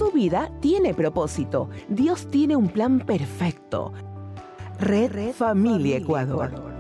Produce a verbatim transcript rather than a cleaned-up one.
su vida tiene propósito. Dios tiene un plan perfecto. Red, Red Familia Ecuador.